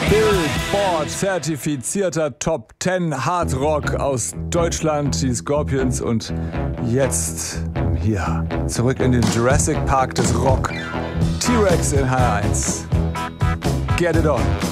Billboard zertifizierter Top 10 Hardrock aus Deutschland, die Scorpions, und jetzt hier zurück in den Jurassic Park des Rock. T-Rex in HR1. Get it on.